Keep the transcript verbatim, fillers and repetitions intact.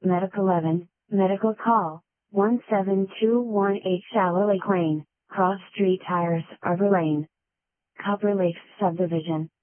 Medic eleven, Medical Call, one seven two one eight Shallow Lake Lane, Cross Street Tires, Arbor Lane. Copper Lakes Subdivision.